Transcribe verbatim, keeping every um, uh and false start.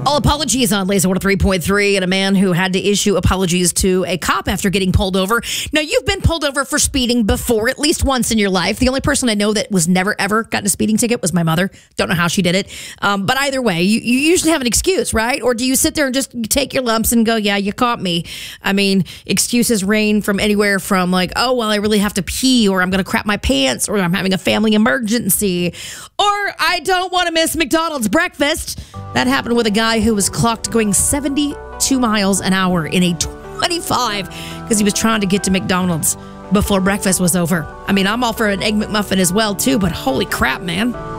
All apologies on Laser one oh three point three and a man who had to issue apologies to a cop after getting pulled over. Now, you've been pulled over for speeding before, at least once in your life. The only person I know that was never, ever gotten a speeding ticket was my mother. Don't know how she did it. Um, but either way, you, you usually have an excuse, right? Or do you sit there and just take your lumps and go, yeah, you caught me? I mean, excuses range from anywhere from like, oh, well, I really have to pee, or I'm going to crap my pants, or I'm having a family emergency, or I don't want to miss McDonald's breakfast. That happened with a guy who was clocked going seventy-two miles an hour in a twenty-five because he was trying to get to McDonald's before breakfast was over. I mean, I'm all for an Egg McMuffin as well, too, but holy crap, man.